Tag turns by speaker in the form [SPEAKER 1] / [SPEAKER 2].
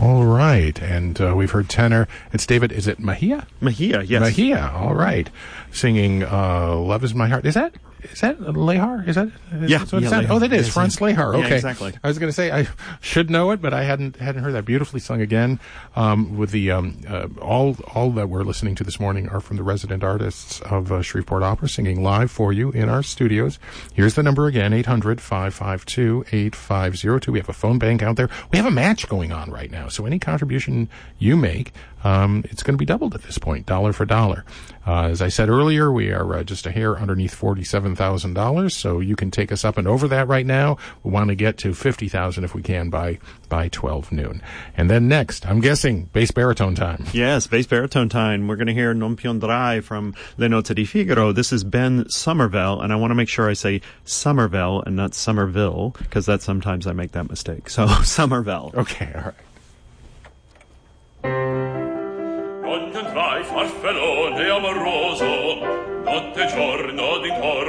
[SPEAKER 1] All right. And we've heard tenor. It's David, is it Mejia?
[SPEAKER 2] Mejia, yes.
[SPEAKER 1] Mejia, all right. Singing Love Is My Heart. Is that Lehar? Is that?
[SPEAKER 2] Yeah.
[SPEAKER 1] That's what it sounds? Oh, that is. Franz Lehar. Okay.
[SPEAKER 2] Yeah, exactly.
[SPEAKER 1] I was going to say, I should know it, but I hadn't heard that. Beautifully sung again. With the, all that we're listening to this morning are from the resident artists of Shreveport Opera singing live for you in our studios. Here's the number again, 800-552-8502. We have a phone bank out there. We have a match going on right now. So any contribution you make, it's going to be doubled at this point, dollar for dollar. As I said earlier, we are just a hair underneath $47,000, so you can take us up and over that right now. We want to get to $50,000 if we can by 12 noon. And then next, I'm guessing, bass baritone time.
[SPEAKER 2] Yes, bass baritone time. We're going to hear Non piangherai from Le Nozze di Figaro. This is Ben Somerville, and I want to make sure I say Somerville and not Somerville, because that sometimes I make that mistake. So, Somerville.
[SPEAKER 1] Okay, all right.
[SPEAKER 3] Non piangherai, farfallone amoroso, notte e giorno d'intorno